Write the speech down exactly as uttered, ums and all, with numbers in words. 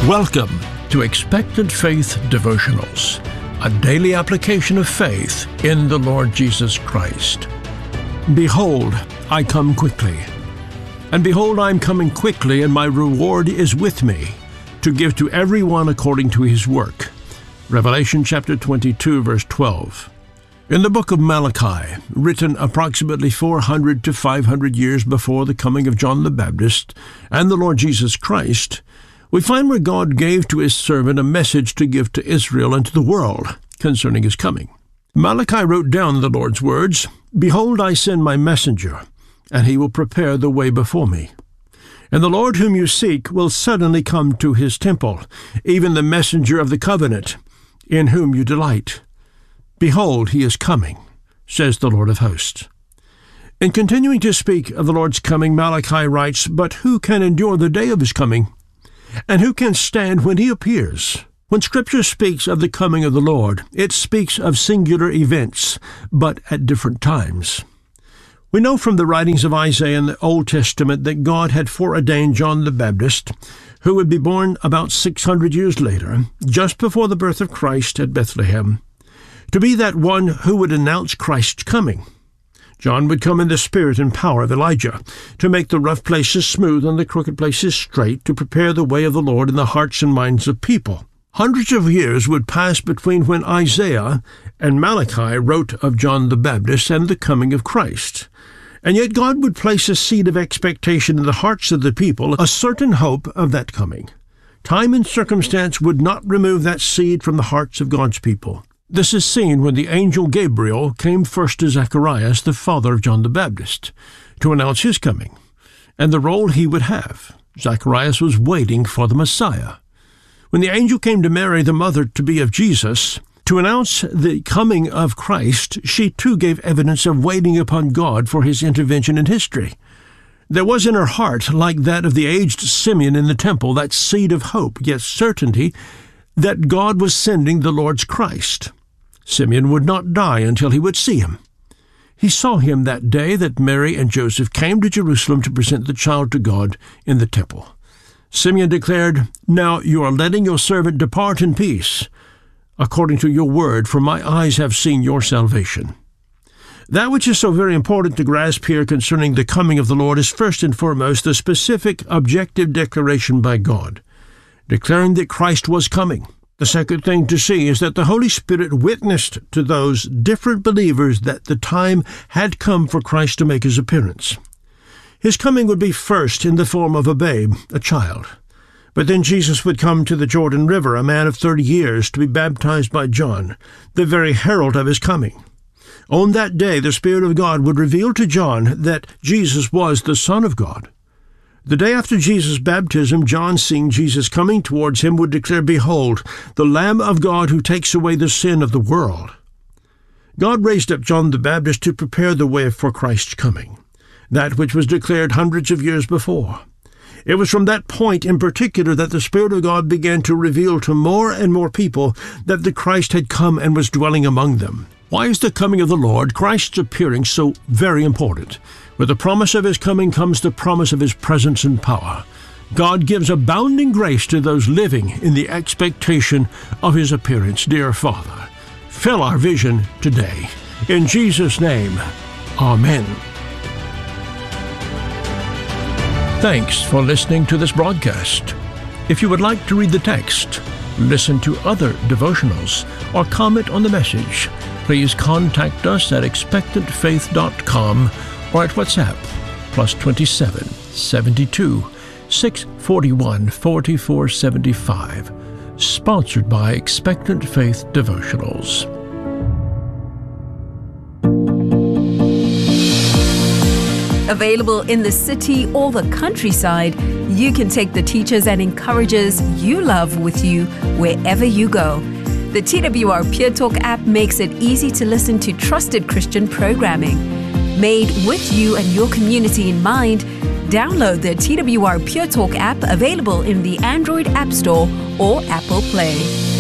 Welcome to Expectant Faith Devotionals, a daily application of faith in the Lord Jesus Christ. Behold, I come quickly. And behold, I am coming quickly, and my reward is with me, to give to every one according to his work. Revelation chapter twenty-two, verse twelve. In the book of Malachi, written approximately four hundred to five hundred years before the coming of John the Baptist and the Lord Jesus Christ, we find where God gave to his servant a message to give to Israel and to the world concerning his coming. Malachi wrote down the Lord's words, "Behold, I send my messenger, and he will prepare the way before me. And the Lord whom you seek will suddenly come to his temple, even the messenger of the covenant, in whom you delight. Behold, he is coming, says the Lord of hosts." In continuing to speak of the Lord's coming, Malachi writes, "But who can endure the day of his coming? And who can stand when he appears?" When Scripture speaks of the coming of the Lord, it speaks of singular events, but at different times. We know from the writings of Isaiah in the Old Testament that God had foreordained John the Baptist, who would be born about six hundred years later, just before the birth of Christ at Bethlehem, to be that one who would announce Christ's coming. John would come in the spirit and power of Elijah, to make the rough places smooth and the crooked places straight, to prepare the way of the Lord in the hearts and minds of people. Hundreds of years would pass between when Isaiah and Malachi wrote of John the Baptist and the coming of Christ. And yet God would place a seed of expectation in the hearts of the people, a certain hope of that coming. Time and circumstance would not remove that seed from the hearts of God's people. This is seen when the angel Gabriel came first to Zacharias, the father of John the Baptist, to announce his coming and the role he would have. Zacharias was waiting for the Messiah. When the angel came to Mary, the mother-to-be of Jesus, to announce the coming of Christ, she too gave evidence of waiting upon God for his intervention in history. There was in her heart, like that of the aged Simeon in the temple, that seed of hope, yet certainty, that God was sending the Lord's Christ. Simeon would not die until he would see him. He saw him that day that Mary and Joseph came to Jerusalem to present the child to God in the temple. Simeon declared, "Now you are letting your servant depart in peace, according to your word, for my eyes have seen your salvation." That which is so very important to grasp here concerning the coming of the Lord is first and foremost the specific objective declaration by God, declaring that Christ was coming. The second thing to see is that the Holy Spirit witnessed to those different believers that the time had come for Christ to make his appearance. His coming would be first in the form of a babe, a child. But then Jesus would come to the Jordan River, a man of thirty years, to be baptized by John, the very herald of his coming. On that day, the Spirit of God would reveal to John that Jesus was the Son of God. The day after Jesus' baptism, John, seeing Jesus coming towards him, would declare, "Behold, the Lamb of God who takes away the sin of the world." God raised up John the Baptist to prepare the way for Christ's coming, that which was declared hundreds of years before. It was from that point in particular that the Spirit of God began to reveal to more and more people that the Christ had come and was dwelling among them. Why is the coming of the Lord, Christ's appearing, so very important? With the promise of his coming comes the promise of his presence and power. God gives abounding grace to those living in the expectation of his appearance. Dear Father, fill our vision today. In Jesus' name, amen. Thanks for listening to this broadcast. If you would like to read the text, listen to other devotionals, or comment on the message, please contact us at expectant faith dot com or at WhatsApp, plus twenty-seven, seventy-two, six forty-one, forty-four seventy-five. Sponsored by Expectant Faith Devotionals. Available in the city or the countryside, you can take the teachers and encouragers you love with you wherever you go. The T W R Pure Talk app makes it easy to listen to trusted Christian programming. Made with you and your community in mind, download the T W R Pure Talk app, available in the Android App Store or Apple Play.